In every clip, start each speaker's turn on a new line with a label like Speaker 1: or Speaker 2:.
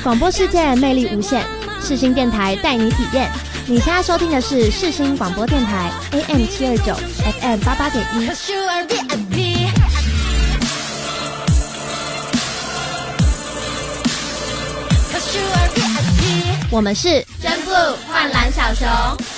Speaker 1: 广播世界魅力无限，世新电台带你体验。你现在收听的是世新广播电台 AM729 FM88.1。我们是
Speaker 2: 真不幻蓝小熊。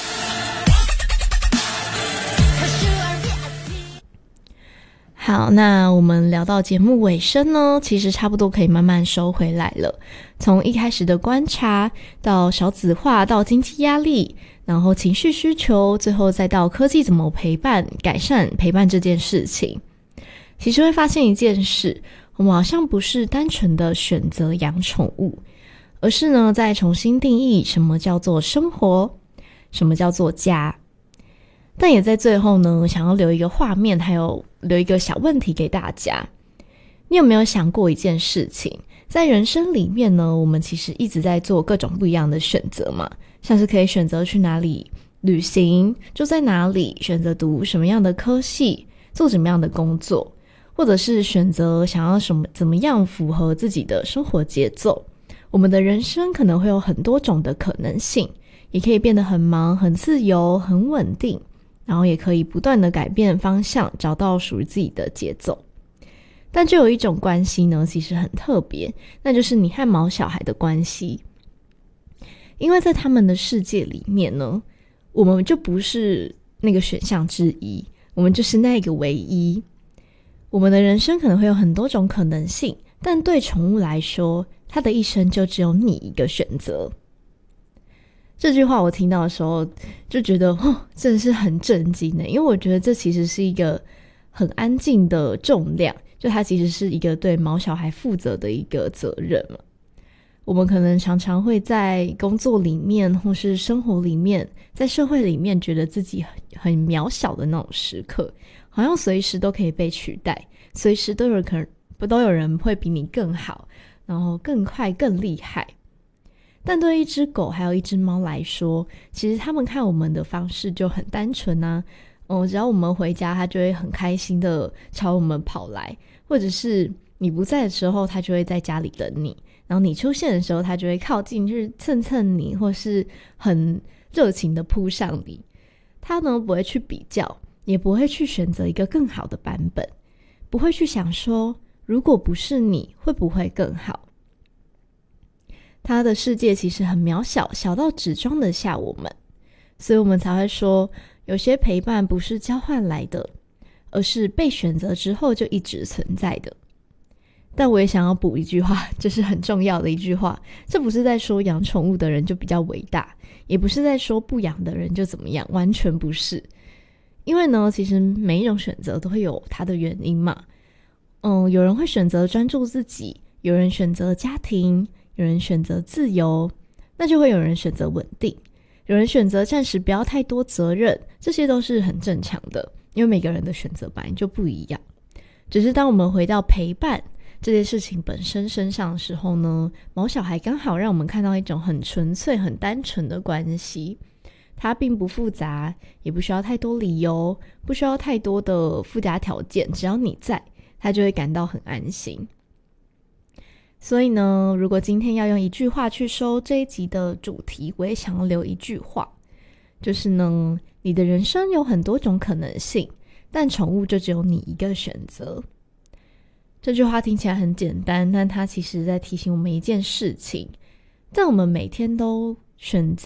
Speaker 3: 好，那我们聊到节目尾声呢，其实差不多可以慢慢收回来了。从一开始的观察，到少子化，到经济压力，然后情绪需求，最后再到科技怎么陪伴、改善陪伴这件事情。其实会发现一件事，我们好像不是单纯的选择养宠物，而是呢在重新定义什么叫做生活，什么叫做家。但也在最后呢，想要留一个画面，还有留一个小问题给大家。你有没有想过一件事情，在人生里面呢，我们其实一直在做各种不一样的选择嘛，像是可以选择去哪里旅行，住在哪里，选择读什么样的科系，做什么样的工作，或者是选择想要怎么样符合自己的生活节奏。我们的人生可能会有很多种的可能性，也可以变得很忙、很自由、很稳定，然后也可以不断的改变方向，找到属于自己的节奏。但就有一种关系呢，其实很特别，那就是你和毛小孩的关系。因为在他们的世界里面呢，我们就不是那个选项之一，我们就是那个唯一。我们的人生可能会有很多种可能性，但对宠物来说，它的一生就只有你一个选择。这句话我听到的时候就觉得真的是很震惊的，因为我觉得这其实是一个很安静的重量，就它其实是一个对毛小孩负责的一个责任嘛。我们可能常常会在工作里面或是生活里面，在社会里面觉得自己很渺小的那种时刻，好像随时都可以被取代，随时都有人会比你更好，然后更快更厉害。但对一只狗还有一只猫来说，其实他们看我们的方式就很单纯啊。只要我们回家，它就会很开心的朝我们跑来，或者是你不在的时候，它就会在家里等你，然后你出现的时候，它就会靠近，就是蹭蹭你，或是很热情的扑上你。它呢不会去比较，也不会去选择一个更好的版本，不会去想说如果不是你会不会更好。他的世界其实很渺小，小到只装得下我们，所以我们才会说，有些陪伴不是交换来的，而是被选择之后就一直存在的。但我也想要补一句话，这是很重要的一句话，这不是在说养宠物的人就比较伟大，也不是在说不养的人就怎么样，完全不是。因为呢，其实每一种选择都会有它的原因嘛。有人会选择专注自己，有人选择家庭，有人选择自由，那就会有人选择稳定，有人选择暂时不要太多责任，这些都是很正常的，因为每个人的选择本来就不一样。只是当我们回到陪伴这件事情本身身上的时候呢，毛小孩刚好让我们看到一种很纯粹很单纯的关系，它并不复杂，也不需要太多理由，不需要太多的附加条件，只要你在，它就会感到很安心。所以呢，如果今天要用一句话去收这一集的主题，我也想要留一句话，就是呢，你的人生有很多种可能性，但宠物就只有你一个选择。这句话听起来很简单，但它其实在提醒我们一件事情，在我们每天都选